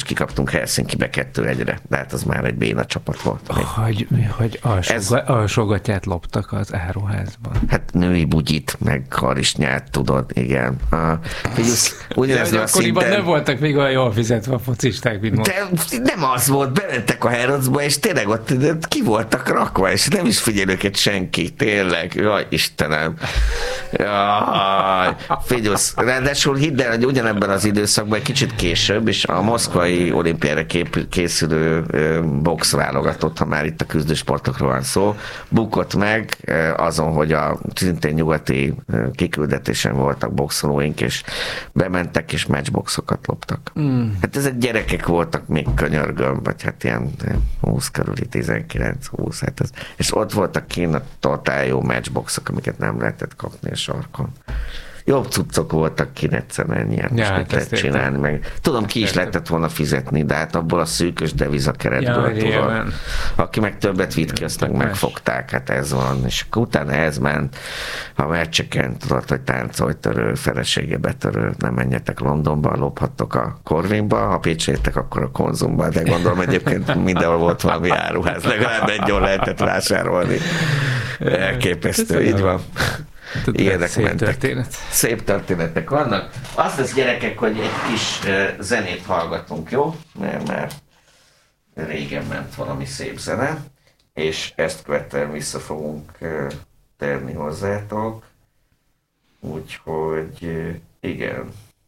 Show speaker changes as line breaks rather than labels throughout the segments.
kikaptunk Helsinkibe 2-1-re, de hát az már egy béna csapat volt.
Hogy alsógatját loptak az áruházban.
Hát női bugyit, meg harisnyát, tudod, igen. Ugyanez a
akkoriban nem voltak még olyan jól fizetve a focisták, mint most.
De nem az volt, bementek a Harrodsba, és tényleg ott ki voltak rakva, és nem is figyel őket senki, tényleg. Jaj, Istenem. Jaj, figyelsz. Ráadásul hidd el, hogy ugyanebben az időszakban egy kicsit később, és a moszkvai olimpiára készülő boxválogatott, ha már itt a küzdősportokról van szó, bukott meg azon, hogy a szintén nyugati kiküldetésen voltak boxolóink, és bementek, és matchboxokat loptak. Hát ezek gyerekek voltak, még könyörgöm, vagy hát ilyen 20 körüli, 19-20, hát ez. És ott voltak kint totál jó matchboxok, amiket nem lehetett kapni a sarkon. Jobb cuccok voltak kint egyszerűen ennyien, és mit lehet csinálni. Meg. Tudom, ki is lehetett volna fizetni, de hát abból a szűkös devizakeretből tudod. Aki meg többet vitt ki, azt meg megfogták, hát ez van. És akkor utána ez ment a meccseken, tudod, hogy táncolj törő, felesége betörő, nem menjetek Londonba, lophattok a Corvinba, ha Pécsértek, akkor a Konzumba, de gondolom egyébként mindenhol volt valami áruház, legalább egyon lehetett vásárolni. Elképesztő, így van. Szép történetek vannak. Azt lesz, gyerekek, hogy egy kis zenét hallgatunk, jó? Mert már régen ment valami szép zene, és ezt követően vissza fogunk térni hozzátok. Úgyhogy igen.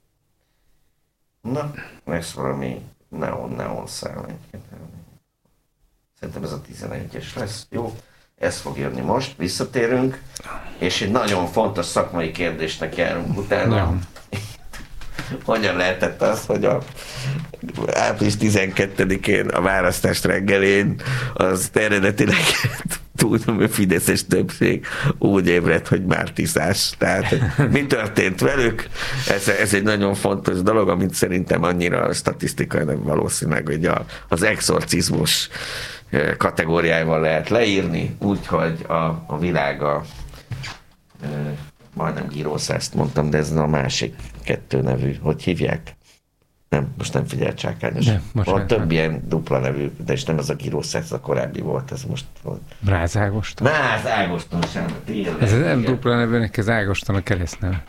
Na, lesz valami neon szám. Szerintem ez a 11-es lesz, jó? Ez fog jönni most, visszatérünk, és egy nagyon fontos szakmai kérdésnek járunk utána. Ja. Hogyan lehetett az, hogy a április 12-én a választás reggelén az eredetileg tudom, hogy fideszes többség úgy ébredt, hogy már tiszás. Tehát mi történt velük? Ez egy nagyon fontos dolog, amit szerintem annyira statisztikailag valószínűleg, hogy az exorcizmus kategóriájával lehet leírni, úgyhogy a világa majdnem gyrószászt mondtam, de ez a másik 2 nevű, hogy hívják? Nem, most nem figyel Csákányos. Van több ilyen dupla nevű, de és nem az a gyrószász, a korábbi volt, ez most volt.
Bráz Ágoston.
Bráz Ágoston sem.
Ez nem dupla nevűnek, ez Ágoston a keresztneve.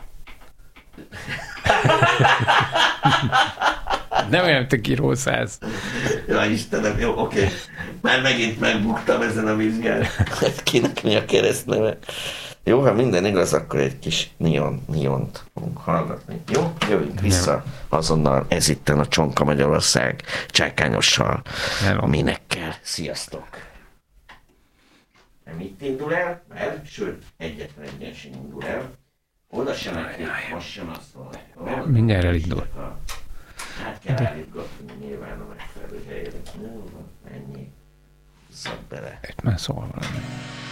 Nem olyan, te gyrószász.
Ja, Istenem, jó, oké. Már megint megbuktam ezen a vizsgán. Kinek mi a keresztneve? Jó, ha minden igaz, akkor egy kis niont fogunk hallgatni. Jó? Jövünk vissza azonnal. Ez itten a Csonka Magyarország Csákányossal. Minek kell. Sziasztok! Nem itt indul el, mert sőt, egyetlen egyen sem indul el. Oda sem nekik, most sem azt mondja.
Mindjárt elindul.
Hát kell állítgatni nyilván a megfelelő helyre. Ennyi. Szab bele.
Itt már szól valami.